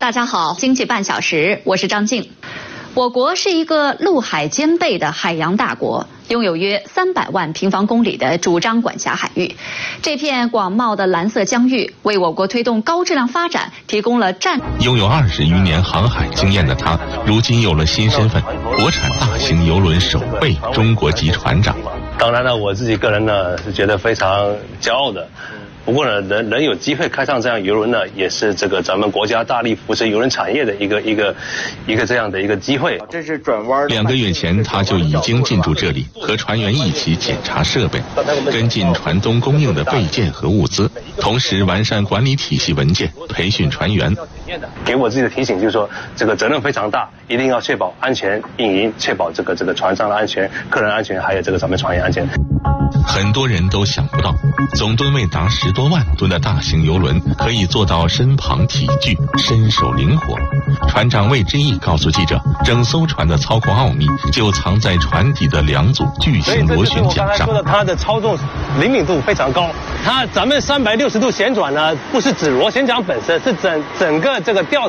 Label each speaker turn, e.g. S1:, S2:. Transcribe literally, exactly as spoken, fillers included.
S1: 大家好，经济半小时，我是张静。我国是一个陆海兼备的海洋大国，拥有约三百万平方公里的主张管辖海域。这片广袤的蓝色疆域为我国推动高质量发展提供了战。
S2: 拥有二十余年航海经验的他，如今有了新身份——国产大型邮轮首位中国籍船长。
S3: 当然了，我自己个人呢是觉得非常骄傲的。不过呢，能能有机会开上这样邮轮呢，也是这个咱们国家大力扶持邮轮产业的一个一个一个这样的一个机会。
S4: 这是转弯。
S2: 两个月前，他就已经进驻这里，和船员一起检查设备，跟进船东供应的备件和物资，同时完善管理体系文件，培训船员。
S3: 给我自己的提醒就是说，这个责任非常大，一定要确保安全运营，确保这个这个船上的安全、客人安全，还有这个咱们船员安全。
S2: 很多人都想不到，总吨位达十多万吨的大型邮轮可以做到身旁体具、身手灵活。船长魏之义告诉记者，整艘船的操控奥秘就藏在船底的两组巨型螺旋桨上。
S3: 说的它的操纵灵敏度非常高。它咱们三百六十度旋转呢，不是指螺旋桨本身，是整整个这个吊